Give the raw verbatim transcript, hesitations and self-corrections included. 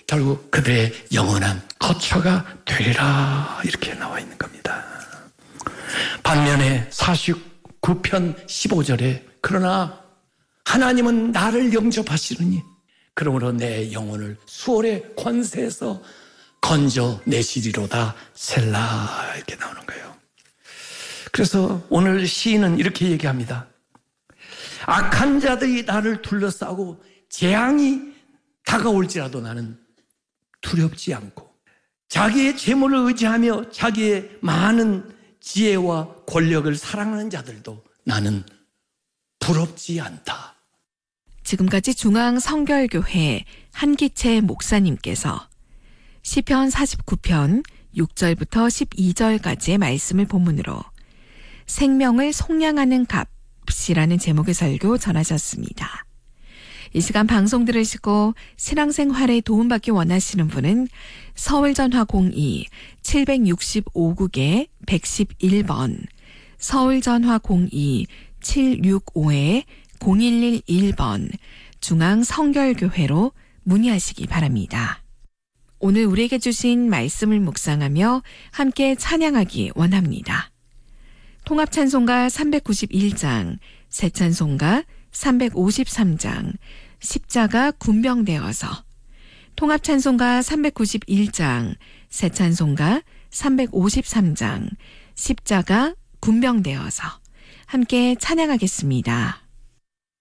결국 그들의 영원한 거처가 되리라 이렇게 나와 있는 겁니다. 반면에 사십구 편 십오 절에 그러나 하나님은 나를 영접하시느니 그러므로 내 영혼을 수월의 권세에서 건져내시리로다 셀라 이렇게 나오는 거예요. 그래서 오늘 시인은 이렇게 얘기합니다. 악한 자들이 나를 둘러싸고 재앙이 다가올지라도 나는 두렵지 않고 자기의 재물을 의지하며 자기의 많은 지혜와 권력을 사랑하는 자들도 나는 부럽지 않다. 지금까지 중앙성결교회 한기채 목사님께서 시편 사십구 편 육 절부터 십이 절까지의 말씀을 본문으로 생명을 속량하는 값이라는 제목의 설교 전하셨습니다. 이 시간 방송 들으시고 신앙생활에 도움받기 원하시는 분은 서울전화 공이 칠육오 국에 백십일 번, 서울전화 공이 칠육오 공일일일 번 중앙성결교회로 문의하시기 바랍니다. 오늘 우리에게 주신 말씀을 묵상하며 함께 찬양하기 원합니다. 통합찬송가 삼백구십일 장, 새찬송가 삼백오십삼 장, 십자가 군병되어서, 통합찬송가 삼백구십일 장, 새찬송가 삼백오십삼 장, 십자가 군병되어서 함께 찬양하겠습니다.